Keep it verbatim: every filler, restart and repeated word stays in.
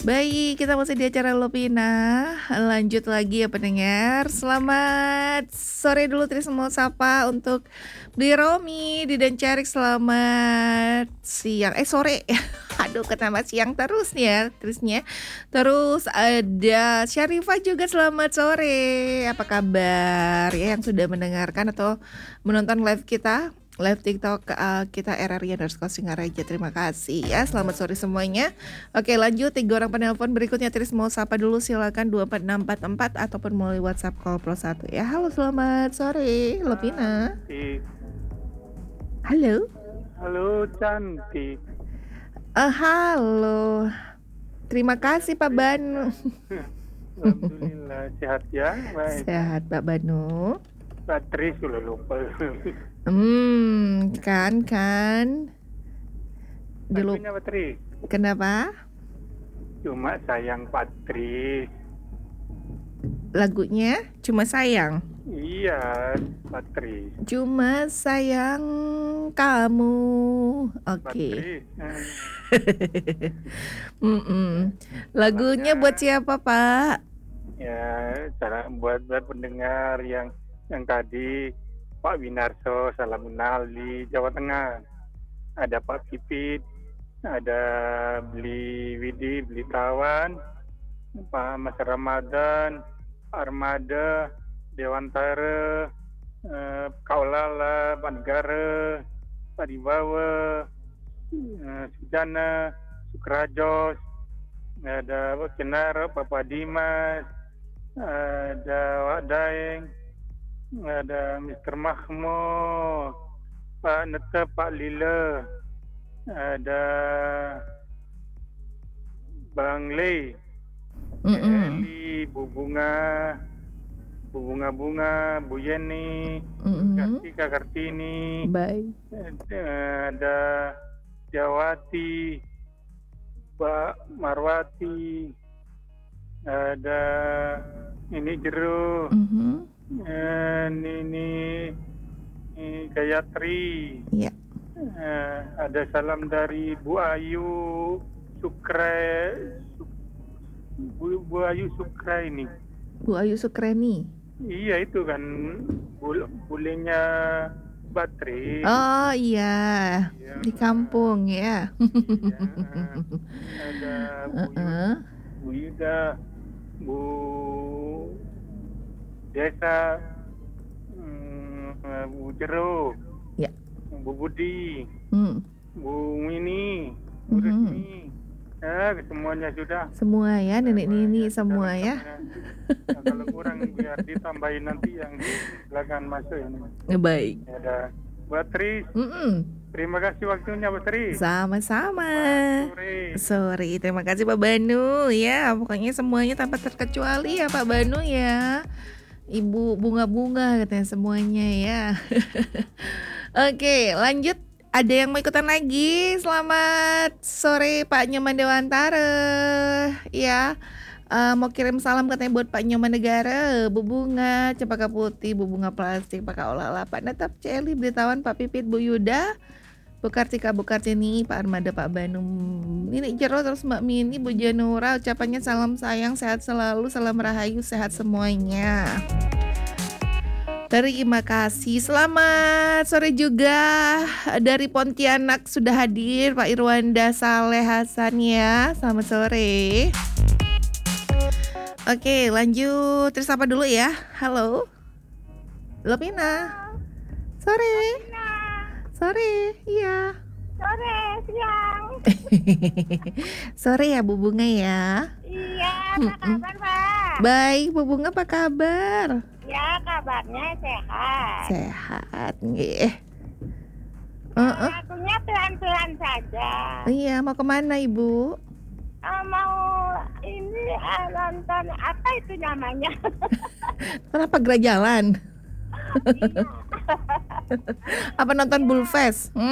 Baik, kita masih di acara Lovina, lanjut lagi ya pendengar. Selamat sore dulu Tris mau sapa untuk Bli Romi, Didan Cerik selamat siang, eh sore, aduh kenapa siang terus nih ya Trisnya. Terus ada Syarifah juga selamat sore, apa kabar ya yang sudah mendengarkan atau menonton live kita? Live TikTok uh, kita R R I underscore Singaraja. Terima kasih ya. Selamat sore semuanya. Oke lanjut, tiga orang penelpon berikutnya Tris mau sapa dulu, silakan dua empat enam empat empat ataupun melalui WhatsApp call plus satu ya. Halo selamat sore Lovina. Cantik. Halo. Halo cantik. Uh, halo. Terima kasih Pak Banu. Alhamdulillah sehat ya. Baik. Sehat Pak Banu. Patris sudah lupa. Hmm, kan kan. Dulu. Lagunya Patris. Kenapa? Cuma sayang Patris. Lagunya Cuma Sayang. Iya, Patris. Cuma sayang kamu. Oke. Patris. Mm-mm. Lagunya buat siapa Pak? Ya, cara buat buat pendengar yang yang tadi Pak Winarso salam kenal di Jawa Tengah. Ada Pak Pipit, ada Beli Widi, Beli Tawan, Pak Mas Ramadan, Pak Armada, Dewantara, eh, Kaulala, Pak Negara, Pak Dibawa, eh, Sujana, Sukrajos, ada Pak Kenar, Pak Dimas, ada Wak Daeng, ada Mister Mahmud, Pak Neta, Pak Lila, ada Bang Le, Mm-mm. Eli, Bu Bunga, Bu Bunga-Bunga, Bu Yeni, Mm-mm. Kartika Kartini, Baik. ada Jawati, Pak Marwati, ada ini Jero, Mhm. eh, ini, ini Gayatri, Ya. eh, ada salam dari Bu Ayu Sukre, Bu, Bu Ayu Sukra ini. Bu Ayu Sukreni. Iya itu kan bul bulenya Batri. Oh iya, Iya. di kampung ya. Iya. Ada Bu, Yu- Uh-uh. Bu Yuda, Bu Desa, hmm, Bu Jero, Ya. Bu Budi, Hmm. Bu Mini, Bu Mhm. Resmi. Ya, semuanya sudah. Semua ya, nenek nini Banyak semua sudah ya. lengkapnya. Nah, kalau kurang biar ditambahin nanti yang di belakang masuk ini. Baik. Ada buat Tris. Mm-mm. Terima kasih waktunya Mbak Tris. Sama-sama. Sore. Sorry, terima kasih Pak Banu ya. Pokoknya semuanya tanpa terkecuali ya Pak Banu ya. Ibu bunga-bunga katanya semuanya ya. Oke, lanjut. Ada yang mau ikutan lagi? Selamat sore Pak Nyoman Dewantara. Ya. Uh, mau kirim salam katanya buat Pak Nyoman Negara, Bu Bunga, Cempaka Putih, Bu Bunga Plastik, Pak Kaulala, Pak Netap, Celi, Beritahuan, Pak Pipit, Bu Yuda, Bu Kartika, Bu Kartini, Pak Armada, Pak Bandung, ini Jero, terus Mbak Mini, Bu Janura, ucapannya salam sayang, sehat selalu, salam rahayu, sehat semuanya. Terima kasih. Selamat sore juga dari Pontianak sudah hadir Pak Irwanda Saleh Hasan ya. Selamat sore. Oke, lanjut. Terus apa dulu ya? Halo. Lovina. Sore. Sore, iya. Sore, siang. Sore ya Bu Bunga ya. Iya, apa kabar, Pak? Baik, Bu Bunga apa kabar? Ya, kabarnya sehat. Sehat, nggih. Uh-uh. Lagunya pelan-pelan saja. Iya, mau kemana Ibu? Uh, mau ini uh, nonton apa itu namanya? Kenapa gerak jalan? Iya. Apa nonton Bullfest? Hmm?